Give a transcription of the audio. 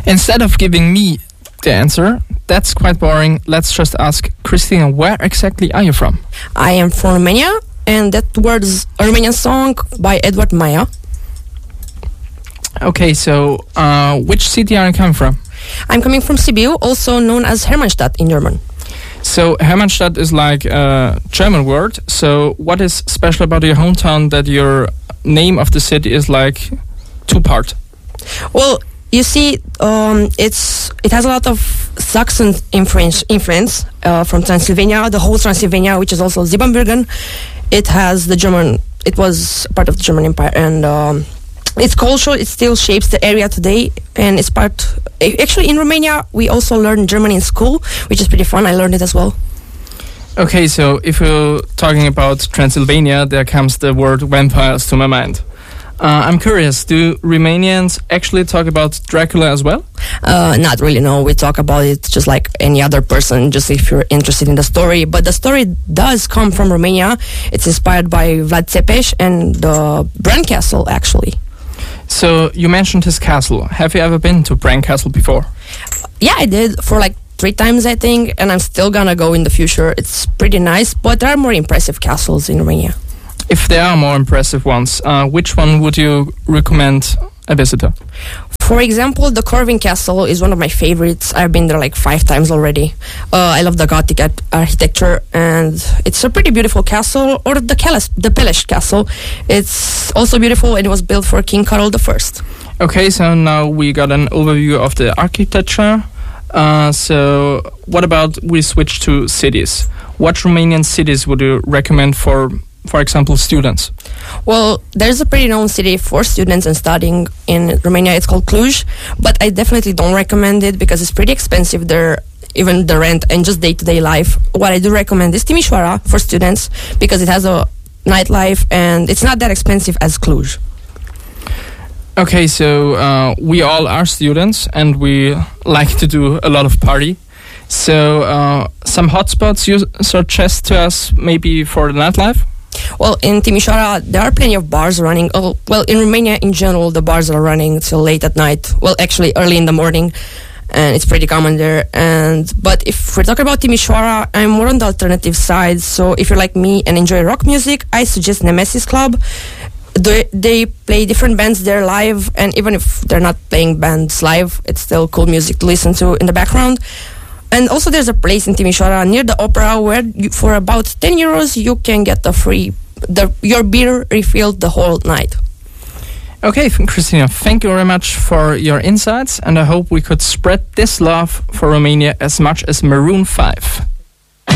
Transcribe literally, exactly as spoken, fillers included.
Instead of giving me the answer, that's quite boring. Let's just ask Christina, where exactly are you from? I am from Romania, and that was a Romanian song by Edward Maia. Okay, so uh, which city are you coming from? I'm coming from Sibiu, also known as Hermannstadt in German. So Hermannstadt is like a German word. So what is special about your hometown that your name of the city is like two-part? Well, you see, um, it's it has a lot of Saxon influence, influence uh, from Transylvania, the whole Transylvania, which is also Siebenbürgen. It has the German. It was part of the German Empire, and um, its culture it still shapes the area today. And it's part. Actually, in Romania, we also learn German in school, which is pretty fun. I learned it as well. Okay, so if we're talking about Transylvania, there comes the word vampires to my mind. Uh, I'm curious, do Romanians actually talk about Dracula as well? Uh, not really, no. We talk about it just like any other person, just if you're interested in the story. But the story does come from Romania. It's inspired by Vlad Țepeș and the Bran Castle, actually. So, you mentioned his castle. Have you ever been to Bran Castle before? Yeah, I did for like three times, I think, and I'm still gonna go in the future. It's pretty nice, but there are more impressive castles in Romania. If there are more impressive ones, uh, which one would you recommend a visitor? For example, the Corvin Castle is one of my favorites. I've been there like five times already. Uh, I love the Gothic at- architecture, and it's a pretty beautiful castle. Or the Keles- the Peleș Castle. It's also beautiful, and it was built for King Carol the First. Okay, so now we got an overview of the architecture. Uh, so, what about we switch to cities? What Romanian cities would you recommend for For example, students? Well, there's a pretty known city for students and studying in Romania. It's called Cluj, but I definitely don't recommend it because it's pretty expensive there, even the rent and just day-to-day life. What I do recommend is Timișoara for students because it has a nightlife and it's not that expensive as Cluj. Okay, so uh, we all are students and we like to do a lot of party. So uh, some hotspots you suggest to us maybe for the nightlife? Well, in Timișoara, there are plenty of bars running. Oh, well, in Romania, in general, the bars are running till late at night. Well, actually, early in the morning, and it's pretty common there. And but if we're talking about Timișoara, I'm more on the alternative side. So if you're like me and enjoy rock music, I suggest Nemesis Club. They, they play different bands there live, and even if they're not playing bands live, it's still cool music to listen to in the background. And also there's a place in Timișoara near the opera where you, for about ten euros you can get the free the your beer refilled the whole night. Okay, Christina, thank you very much for your insights, and I hope we could spread this love for Romania as much as Maroon five.